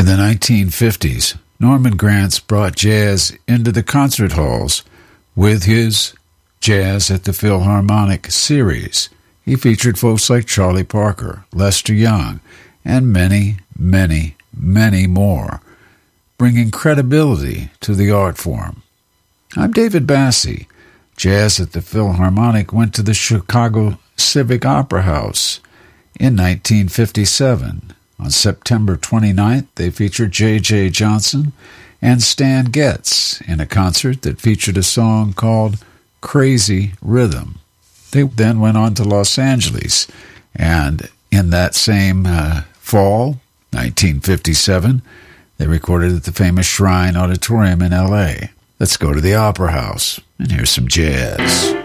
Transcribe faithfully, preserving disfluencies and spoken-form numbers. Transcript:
In the nineteen fifties, Norman Granz brought jazz into the concert halls with his Jazz at the Philharmonic series. He featured folks like Charlie Parker, Lester Young, and many, many, many more, bringing credibility to the art form. I'm David Bassie. Jazz at the Philharmonic went to the Chicago Civic Opera House in nineteen fifty-seven. On September twenty-ninth, they featured J J Johnson and Stan Getz in a concert that featured a song called Crazy Rhythm. They then went on to Los Angeles, and in that same uh, fall, nineteen fifty-seven, they recorded at the famous Shrine Auditorium in L A. Let's go to the Opera House and hear some jazz.